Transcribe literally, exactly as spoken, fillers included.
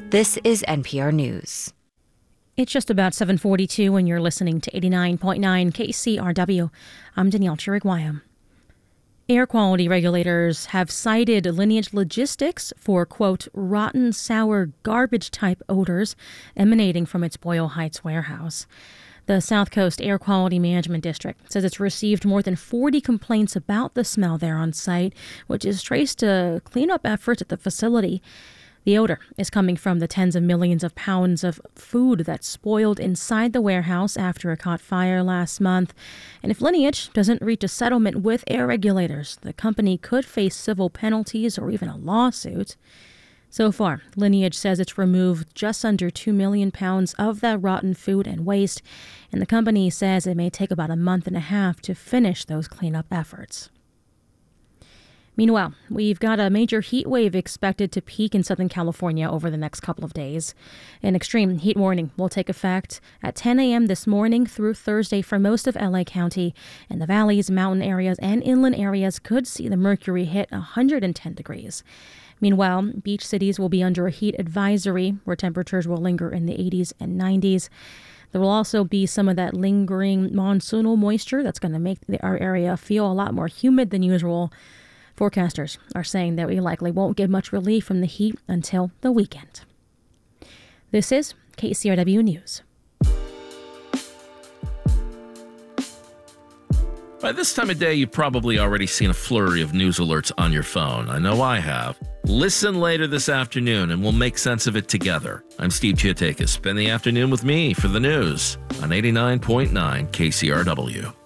This is N P R News. It's just about seven forty-two when you're listening to eighty-nine point nine K C R W. I'm Danielle Chiriguayam. Air quality regulators have cited Lineage Logistics for, quote, rotten, sour, garbage-type odors emanating from its Boyle Heights warehouse. The South Coast Air Quality Management District says it's received more than forty complaints about the smell there on site, which is traced to cleanup efforts at the facility. The odor is coming from the tens of millions of pounds of food that spoiled inside the warehouse after it caught fire last month. And if Lineage doesn't reach a settlement with air regulators, the company could face civil penalties or even a lawsuit. So far, Lineage says it's removed just under two million pounds of that rotten food and waste, and the company says it may take about a month and a half to finish those cleanup efforts. Meanwhile, we've got a major heat wave expected to peak in Southern California over the next couple of days. An extreme heat warning will take effect at ten a.m. this morning through Thursday for most of L A County, and the valleys, mountain areas, and inland areas could see the mercury hit one hundred ten degrees. Meanwhile, beach cities will be under a heat advisory where temperatures will linger in the eighties and nineties. There will also be some of that lingering monsoonal moisture that's going to make the, our area feel a lot more humid than usual. Forecasters are saying that we likely won't get much relief from the heat until the weekend. This is K C R W News. By this time of day, you've probably already seen a flurry of news alerts on your phone. I know I have. Listen later this afternoon and we'll make sense of it together. I'm Steve Chiatakis. Spend the afternoon with me for the news on eighty-nine point nine K C R W.